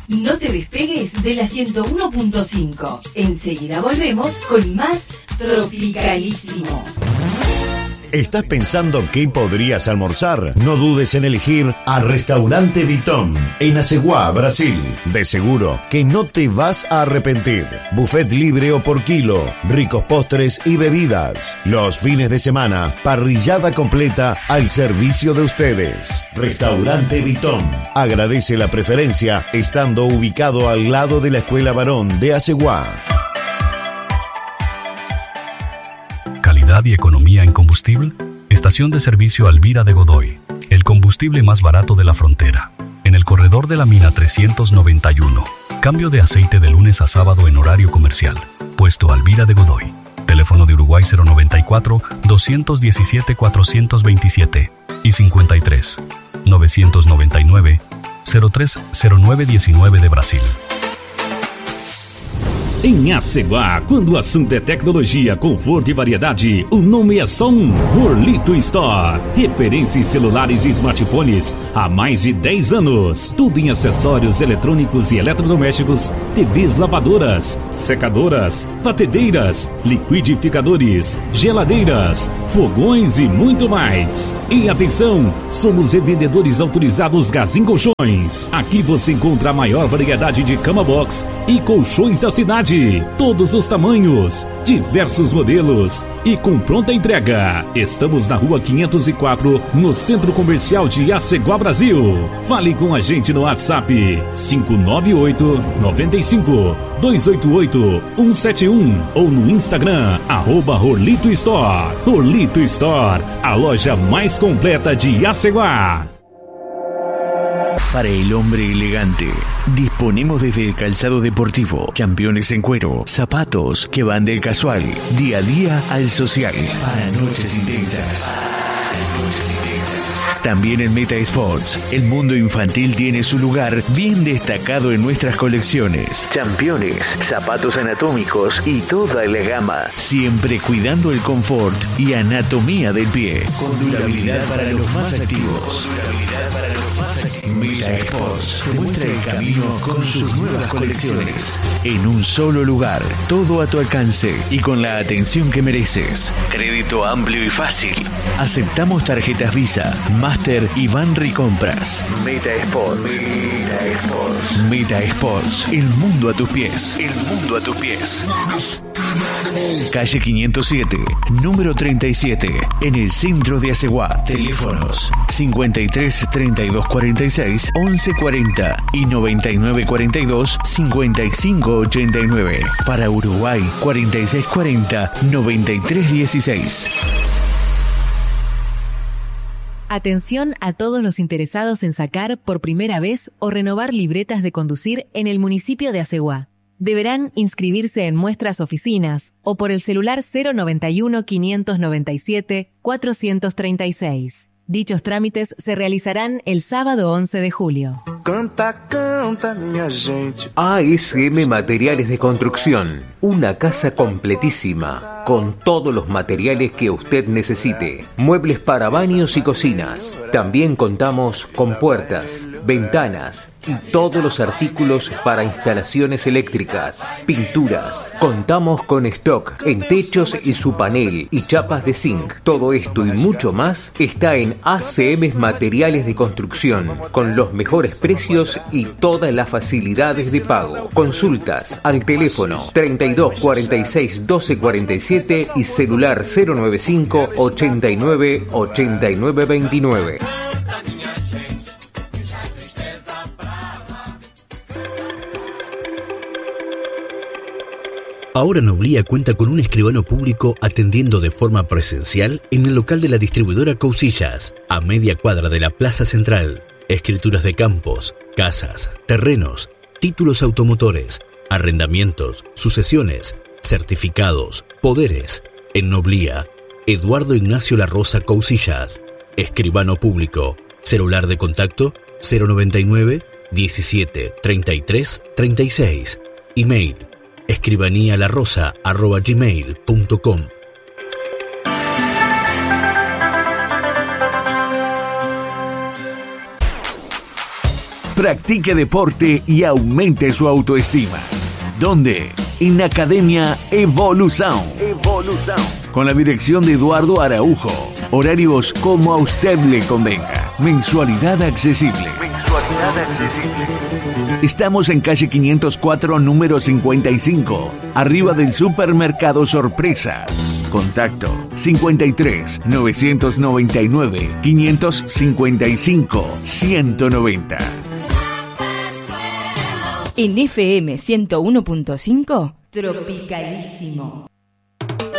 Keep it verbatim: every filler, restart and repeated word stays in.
No te despegues de la ciento uno punto cinco. Enseguida volvemos con más Tropicalísimo. ¿Estás pensando qué podrías almorzar? No dudes en elegir a Restaurante Vitón en Aceguá, Brasil. De seguro que no te vas a arrepentir. Buffet libre o por kilo, ricos postres y bebidas. Los fines de semana, parrillada completa al servicio de ustedes. Restaurante Vitón agradece la preferencia estando ubicado al lado de la Escuela Varón de Aceguá. ¿Calidad y economía en combustible? Estación de servicio Alvira de Godoy. El combustible más barato de la frontera. En el corredor de la mina trescientos noventa y uno. Cambio de aceite de lunes a sábado en horario comercial. Puesto Alvira de Godoy. Teléfono de Uruguay cero noventa y cuatro, doscientos diecisiete, cuatrocientos veintisiete y cincuenta y tres, novecientos noventa y nueve, cero tres cero nueve diecinueve de Brasil. Em Aceguá, quando o assunto é tecnologia, conforto e variedade, o nome é só um: Horlito Store. Referência em celulares e smartphones há mais de dez anos. Tudo em acessórios eletrônicos e eletrodomésticos, T Vs lavadoras, secadoras, batedeiras, liquidificadores, geladeiras, fogões e muito mais. E atenção, somos revendedores autorizados Gazin Colchões. Aqui você encontra a maior variedade de cama box e colchões da cidade. Todos os tamanhos, diversos modelos e com pronta entrega. Estamos na rua quinhentos e quatro, no Centro Comercial de Aceguá, Brasil. Fale com a gente no WhatsApp cinco nove oito, nove cinco, dois oito oito, um sete um ou no Instagram, arroba Horlito Store. Horlito Store, a loja mais completa de Aceguá. Para el hombre elegante, disponemos desde el calzado deportivo, championes en cuero, zapatos que van del casual, día a día al social, para noches intensas. También en Meta Sports, el mundo infantil tiene su lugar bien destacado en nuestras colecciones. Championes, zapatos anatómicos y toda la gama, siempre cuidando el confort y anatomía del pie. Con durabilidad para los más activos. Meta Sports te muestra el camino con sus nuevas colecciones. En un solo lugar, todo a tu alcance y con la atención que mereces. Crédito amplio y fácil. Aceptamos tarjetas Visa, Master y Banri Compras. Meta Sports. Meta Sports. Meta Sports. El mundo a tus pies. El mundo a tus pies. Calle quinientos siete, número treinta y siete, en el centro de Aceguá. Teléfonos cincuenta y tres, treinta y dos, cuarenta y seis, once cuarenta y noventa y nueve cuarenta y dos, cincuenta y cinco ochenta y nueve. Para Uruguay, cuarenta y seis cuarenta, noventa y tres dieciséis. Atención a todos los interesados en sacar por primera vez o renovar libretas de conducir en el municipio de Aceguá. Deberán inscribirse en nuestras oficinas o por el celular cero noventa y uno, quinientos noventa y siete, cuatrocientos treinta y seis. Dichos trámites se realizarán el sábado once de julio. Canta, canta, minha gente. A S M Materiales de Construcción, una casa completísima, con todos los materiales que usted necesite. Muebles para baños y cocinas. También contamos con puertas, ventanas y todos los artículos para instalaciones eléctricas, pinturas. Contamos con stock en techos y su panel y chapas de zinc. Todo esto y mucho más está en A C M Materiales de Construcción, con los mejores precios y todas las facilidades de pago. Consultas al teléfono treinta y dos, cuarenta y seis, doce cuarenta y siete y celular cero noventa y cinco, ochenta y nueve, ochenta y nueve veintinueve. Ahora Noblía cuenta con un escribano público atendiendo de forma presencial en el local de la distribuidora Cousillas, a media cuadra de la Plaza Central. Escrituras de campos, casas, terrenos, títulos automotores, arrendamientos, sucesiones, certificados, poderes. En Noblía, Eduardo Ignacio La Rosa Cousillas, escribano público. Celular de contacto cero noventa y nueve, diecisiete, treinta y tres, treinta y seis. Email escribaníalarosa arroba gmail punto com. practique deporte y aumente su autoestima. ¿Dónde? En Academia Evolución. Evolución. Con la dirección de Eduardo Araujo. Horarios como a usted le convenga. Mensualidad accesible. Mensualidad accesible. Estamos en calle quinientos cuatro, número cincuenta y cinco, arriba del supermercado Sorpresa. Contacto cincuenta y tres, novecientos noventa y nueve, quinientos cincuenta y cinco, ciento noventa. En F M ciento uno punto cinco, Tropicalísimo.